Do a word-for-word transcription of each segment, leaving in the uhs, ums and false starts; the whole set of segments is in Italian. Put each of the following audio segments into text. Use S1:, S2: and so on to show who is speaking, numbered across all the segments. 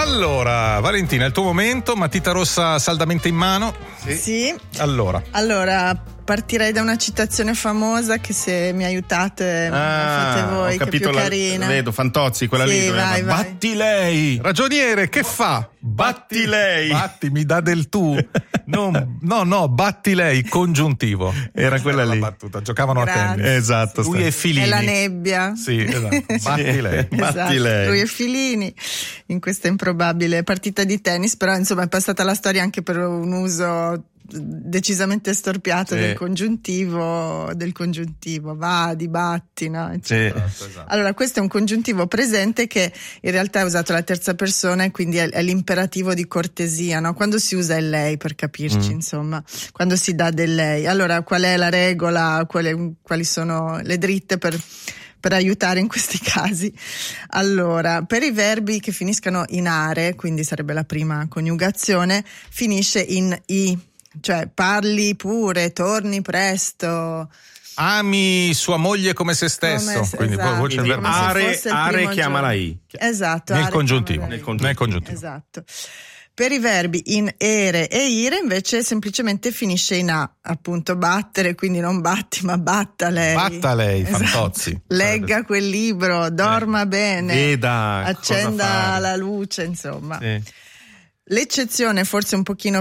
S1: Allora, Valentina, è il tuo momento, matita rossa saldamente in mano.
S2: Sì.
S1: sì. Allora.
S2: Allora, partirei da una citazione famosa che se mi aiutate
S3: ah,
S2: fate voi,
S3: ho capito,
S2: che è più
S3: la,
S2: carina.
S3: Vedo, Fantozzi, quella
S2: sì,
S3: lì. Dove
S2: vai, vai.
S3: Batti lei!
S1: Ragioniere, che fa?
S3: Batti lei!
S1: Batti, mi dà del tu. No, no, no, batti lei, congiuntivo.
S3: Era quella lì.
S1: La battuta, giocavano
S2: Grazie.
S1: a tennis.
S3: Esatto.
S1: Lui e Filini.
S2: È la nebbia.
S1: Sì, esatto. Batti lei.
S3: Batti
S2: esatto.
S3: lei.
S2: Lui e Filini in questa improbabile partita di tennis, però insomma è passata la storia anche per un uso decisamente storpiato
S3: sì.
S2: del congiuntivo del congiuntivo va, di batti, no?
S3: Sì.
S1: Esatto, esatto.
S2: Allora questo è un congiuntivo presente che in realtà è usato alla terza persona e quindi è, è l'imperativo di cortesia, no? Quando si usa il lei, per capirci, mm. insomma, quando si dà del lei. Allora qual è la regola, quali, quali sono le dritte per per aiutare in questi casi? Allora, per i verbi che finiscano in are, quindi sarebbe la prima coniugazione, finisce in i, cioè parli pure, torni presto.
S1: Ami sua moglie come se stesso,
S2: come se,
S1: quindi
S2: esatto,
S1: voce
S2: come
S1: verbo.
S3: Are, are chiamala
S2: giorno.
S3: I.
S2: Esatto.
S1: Nel
S2: are
S1: congiuntivo.
S2: chiamala I.
S1: Nel congiuntivo. Nel congiuntivo.
S2: Esatto. Per i verbi in ere e ire invece semplicemente finisce in a, appunto battere, quindi non batti ma batta lei.
S1: Batta lei,
S2: esatto.
S1: Fantozzi.
S2: Legga quel libro, dorma eh. bene,
S3: veda,
S2: accenda la luce, insomma.
S3: Sì.
S2: L'eccezione forse un pochino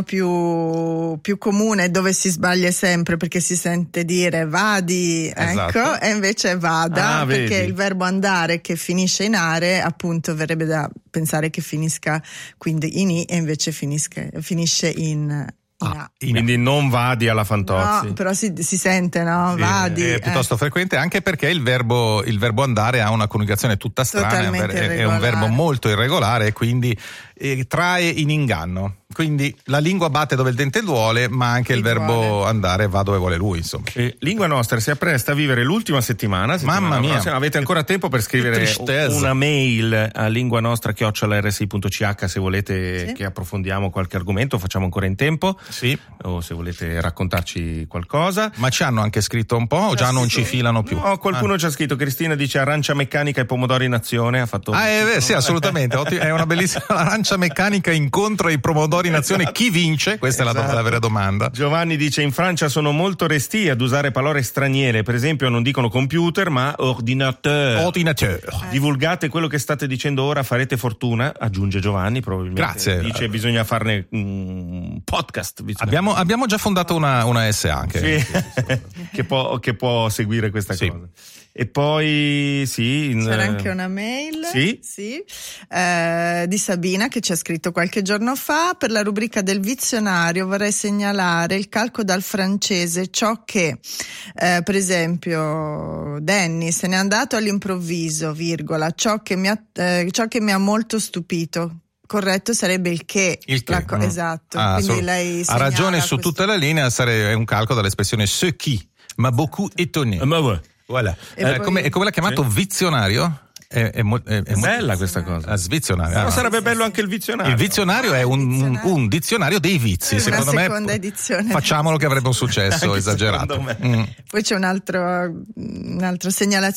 S2: più, più comune, dove si sbaglia sempre perché si sente dire vadi,
S1: esatto.
S2: ecco, e invece è vada,
S3: ah,
S2: perché
S3: vedi.
S2: il verbo andare che finisce in are appunto verrebbe da pensare che finisca quindi in i e invece finisca, finisce in
S1: Ah,
S3: quindi non vadi alla Fantozzi.
S2: No, però si, si sente, no?
S1: Sì,
S2: Vadi.
S1: è piuttosto
S2: eh.
S1: frequente, anche perché il verbo, il verbo andare ha una coniugazione tutta strana, è, è un verbo molto irregolare e quindi eh, trae in inganno. Quindi la lingua batte dove il dente duole, ma anche il, il verbo vuole. Andare va dove vuole lui, insomma.
S3: E Lingua Nostra si appresta a vivere l'ultima settimana. settimana
S1: Mamma mia.
S3: Prossima. Avete ancora tempo per scrivere una mail a linguanostra chiocciola erre sei punto c h se volete sì. che approfondiamo qualche argomento, facciamo ancora in tempo.
S1: Sì.
S3: O se volete raccontarci qualcosa.
S1: Ma ci hanno anche scritto un po' o già non ci filano più?
S3: No, qualcuno ah. ci ha scritto. Cristina dice arancia meccanica e pomodori in azione. Ha fatto
S1: ah, eh, beh, sì, assolutamente. È una bellissima arancia meccanica incontro ai pomodori in azione. Esatto. Chi vince? Questa esatto. è la, la vera domanda.
S3: Giovanni dice in Francia sono molto restii ad usare parole straniere, per esempio non dicono computer ma ordinateur.
S1: Ordinateur.
S3: Divulgate quello che state dicendo ora, farete fortuna, aggiunge Giovanni probabilmente.
S1: Grazie.
S3: Dice bisogna farne un podcast.
S1: Abbiamo, abbiamo già fondato una, una S A anche.
S3: Sì. Sì, sì, sì. che, può, che può seguire questa
S1: sì.
S3: cosa. E poi sì in,
S2: c'era anche una mail
S3: sì?
S2: Sì, eh, di Sabina che ci ha scritto qualche giorno fa: per la rubrica del vizionario vorrei segnalare il calco dal francese, ciò che eh, per esempio Danny se n'è andato all'improvviso, virgola, ciò che mi ha, eh, ciò che mi ha molto stupito. Corretto sarebbe il che,
S1: il che.
S2: Co-
S1: mm.
S2: esatto.
S1: Ah,
S2: quindi
S1: so,
S2: lei
S1: ha ragione su
S2: questo.
S1: Tutta la linea, sarebbe un calco dall'espressione ce qui m'a beaucoup étonné.
S3: Ma ouais.
S1: Voilà.
S2: E
S1: Eh,
S2: poi...
S1: come, e come l'ha chiamato
S3: sì.
S1: vizionario? È, è, mo- è,
S3: è bella questa cosa.
S1: Ah, svizionario.
S3: No,
S1: ah,
S3: sarebbe
S1: no.
S3: bello anche il vizionario.
S1: Il vizionario è un, un, un dizionario dei vizi,
S2: Una
S1: secondo me.
S2: seconda edizione.
S1: Facciamolo che avrebbe un successo
S3: Anche
S1: esagerato.
S3: me.
S1: Mm.
S2: Poi c'è un altro, un altro segnalazione